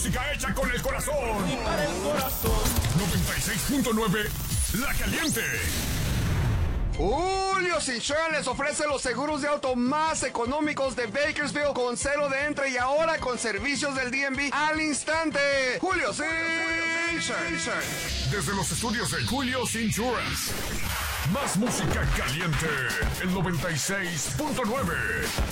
música hecha con el corazón. Y para el corazón. 96.9 La Caliente. Julio's Insurance les ofrece los seguros de auto más económicos de Bakersfield con cero de entre y ahora con servicios del DMV al instante. Julio's Insurance. Desde los estudios de Julio's Insurance. Más música caliente. El 96.9.